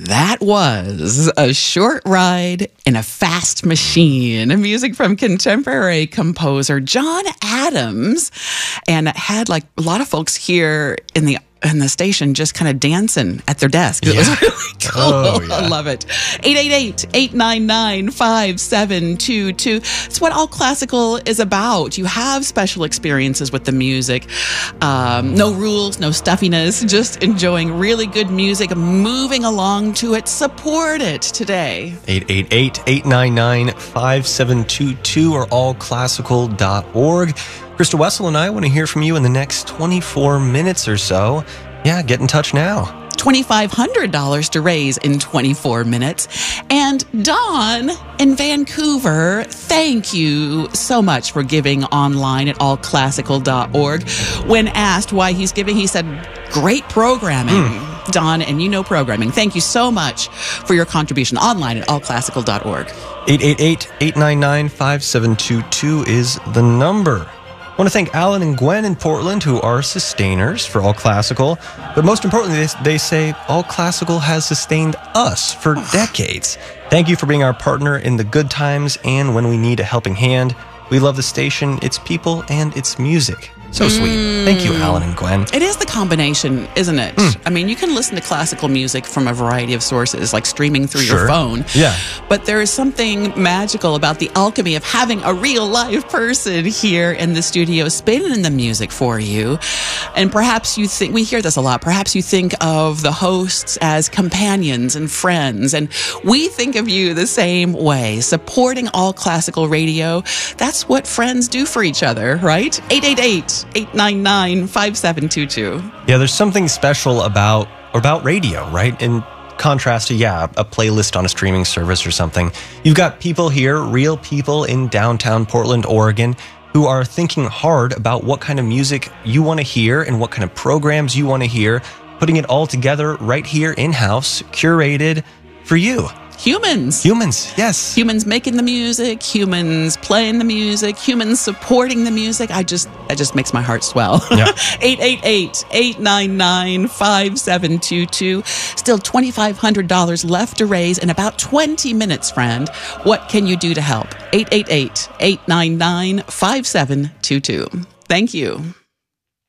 That was A Short Ride in a Fast Machine, music from contemporary composer John Adams. And it had like a lot of folks here in the station just kind of dancing at their desk. It was really cool. Oh, yeah. I love it. 888-899-5722. It's what All Classical is about. You have special experiences with the music. No rules, no stuffiness, just enjoying really good music, moving along to it. Support it today. 888-899-5722 or allclassical.org. Krista Wessel and I want to hear from you in the next 24 minutes or so. Yeah, get in touch now. $2,500 to raise in 24 minutes. And Don in Vancouver, thank you so much for giving online at allclassical.org. When asked why he's giving, he said, great programming. Don, and you know programming. Thank you so much for your contribution online at allclassical.org. 888-899-5722 is the number. I want to thank Alan and Gwen in Portland, who are sustainers for All Classical. But most importantly, they say All Classical has sustained us for decades. Thank you for being our partner in the good times and when we need a helping hand. We love the station, its people, and its music. So sweet. Thank you, Alan and Gwen. It is the combination, isn't it? I mean, you can listen to classical music from a variety of sources, like streaming through your phone. Yeah. But there is something magical about the alchemy of having a real live person here in the studio spinning the music for you. And perhaps you think, we hear this a lot, perhaps you think of the hosts as companions and friends. And we think of you the same way. Supporting All Classical Radio, that's what friends do for each other, right? 888-899-5722. Yeah, there's something special about radio, right? In contrast to, a playlist on a streaming service or something. You've got people here, real people in downtown Portland, Oregon, who are thinking hard about what kind of music you want to hear and what kind of programs you want to hear, putting it all together right here in-house, curated for you. Humans, yes. Humans making the music, humans playing the music, humans supporting the music. That just makes my heart swell. Yeah. 888-899-5722. Still $2,500 left to raise in about 20 minutes, friend. What can you do to help? 888-899-5722. Thank you.